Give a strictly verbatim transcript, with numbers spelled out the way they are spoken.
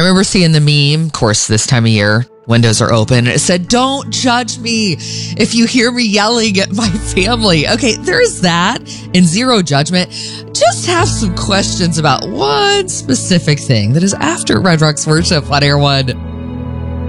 remember seeing the meme, of course, this time of year, windows are open. It said, don't judge me if you hear me yelling at my family. Okay, there's that and zero judgment. Just have some questions about one specific thing that is after Red Rocks Worship on Air One.